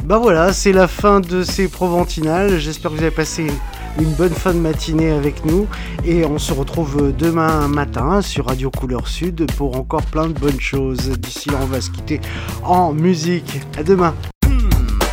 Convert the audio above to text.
Bah voilà, c'est la fin de ces Proventinales. J'espère que vous avez passé une bonne fin de matinée avec nous. Et on se retrouve demain matin sur Radio Couleur Sud pour encore plein de bonnes choses. D'ici là, on va se quitter en musique. À demain.